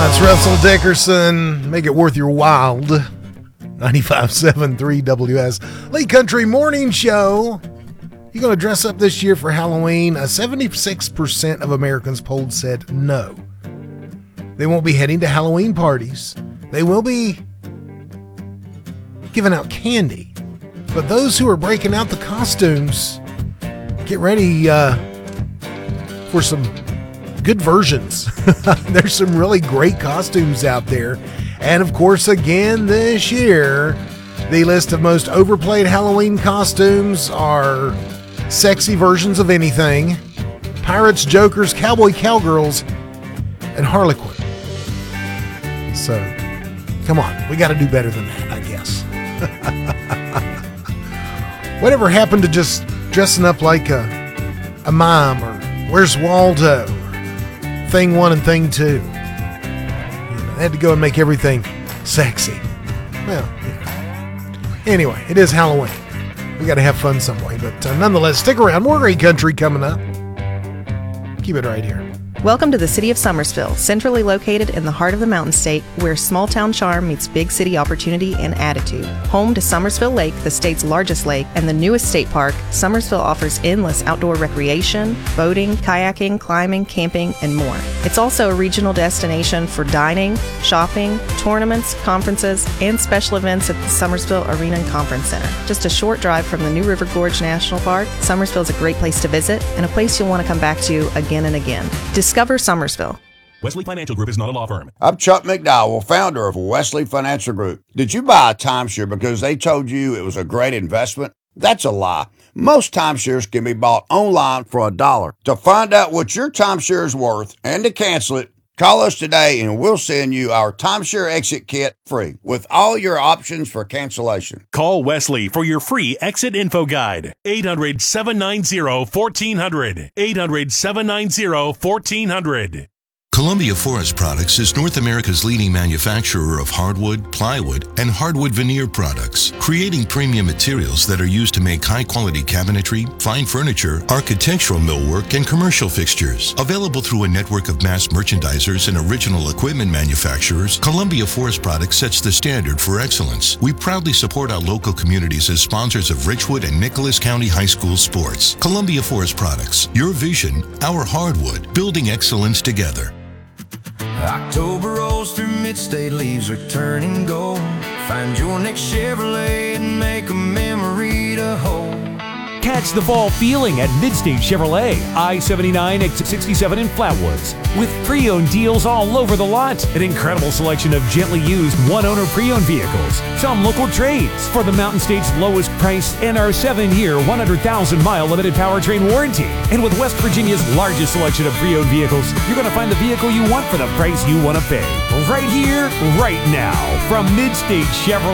That's Russell Dickerson. Make it worth your while. 95.7 3WS. Late Country Morning Show. You going to dress up this year for Halloween? 76% of Americans polled said no. They won't be heading to Halloween parties. They will be giving out candy. But those who are breaking out the costumes, get ready for some good versions. There's some really great costumes out there. And of course, again this year, the list of most overplayed Halloween costumes are sexy versions of anything, pirates, jokers, cowboy, cowgirls, and Harlequin. So, come on, we got to do better than that, I guess. Whatever happened to just dressing up like a mime, or Where's Waldo, or Thing 1 and Thing 2? They had to go and make everything sexy. Well, anyway, it is Halloween. We got to have fun some way, but nonetheless, stick around. More great country coming up. Keep it right here. Welcome to the city of Summersville, centrally located in the heart of the Mountain State, where small-town charm meets big city opportunity and attitude. Home to Summersville Lake, the state's largest lake, and the newest state park, Summersville offers endless outdoor recreation, boating, kayaking, climbing, camping, and more. It's also a regional destination for dining, shopping, tournaments, conferences, and special events at the Summersville Arena and Conference Center. Just a short drive from the New River Gorge National Park, Summersville is a great place to visit and a place you'll want to come back to again and again. Discover Summersville. Wesley Financial Group is not a law firm. I'm Chuck McDowell, founder of Wesley Financial Group. Did you buy a timeshare because they told you it was a great investment? That's a lie. Most timeshares can be bought online for $1. To find out what your timeshare is worth and to cancel it, call us today and we'll send you our timeshare exit kit free with all your options for cancellation. Call Wesley for your free exit info guide. 800-790-1400. 800-790-1400. Columbia Forest Products is North America's leading manufacturer of hardwood, plywood, and hardwood veneer products, creating premium materials that are used to make high-quality cabinetry, fine furniture, architectural millwork, and commercial fixtures. Available through a network of mass merchandisers and original equipment manufacturers, Columbia Forest Products sets the standard for excellence. We proudly support our local communities as sponsors of Richwood and Nicholas County High School sports. Columbia Forest Products, your vision, our hardwood, building excellence together. October rolls through Mid-State, leaves are turning gold. Find your next Chevrolet and make a memory to hold. Catch the fall feeling at Mid-State Chevrolet, I-79, exit 67 in Flatwoods. With pre-owned deals all over the lot. An incredible selection of gently used one-owner pre-owned vehicles. Some local trades for the Mountain State's lowest price and our 7-year, 100,000-mile limited powertrain warranty. And with West Virginia's largest selection of pre-owned vehicles, you're going to find the vehicle you want for the price you want to pay. Right here, right now, from Mid-State Chevrolet.